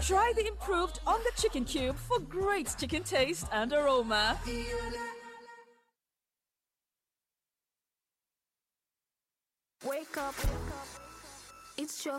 Try the improved on the chicken cube for great chicken taste and aroma. Wake up. It's your